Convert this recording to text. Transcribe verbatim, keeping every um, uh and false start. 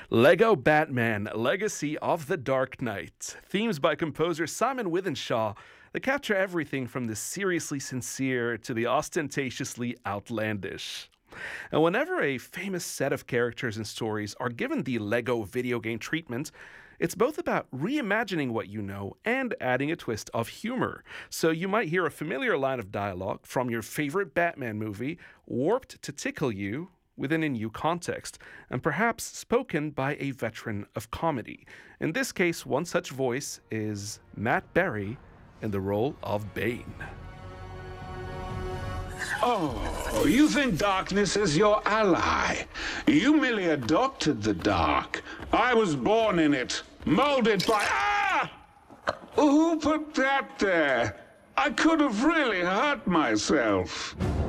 Lego Batman Legacy of the Dark Knight. Themes by composer Simon Withenshaw that capture everything from the seriously sincere to the ostentatiously outlandish. And whenever a famous set of characters and stories are given the Lego video game treatment, it's both about reimagining what you know and adding a twist of humor. So you might hear a familiar line of dialogue from your favorite Batman movie warped to tickle you within a new context, and perhaps spoken by a veteran of comedy. In this case, one such voice is Matt Berry in the role of Bane. Oh, you think darkness is your ally. You merely adopted the dark. I was born in it, molded by... Ah! Who put that there? I could have really hurt myself.